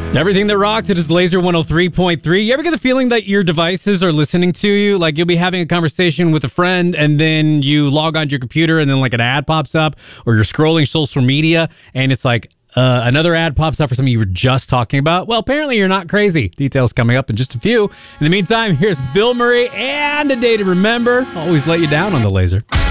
Everything that rocks, it is Laser 103.3. You ever get the feeling that your devices are listening to you? Like you'll be having a conversation with a friend and then you log onto your computer and then like an ad pops up, or you're scrolling social media and it's like another ad pops up for something you were just talking about. Well, apparently you're not crazy. Details coming up in just a few. In the meantime, here's Bill Murray and A Day to Remember. Always let you down on the Laser.